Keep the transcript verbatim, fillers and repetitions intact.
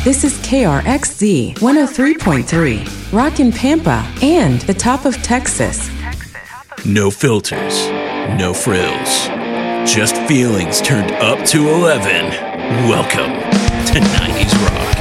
This is K R X Z one oh three point three, Rockin' Pampa, and the top of Texas. No filters, no frills, just feelings turned up to eleven. Welcome to nineties Rock.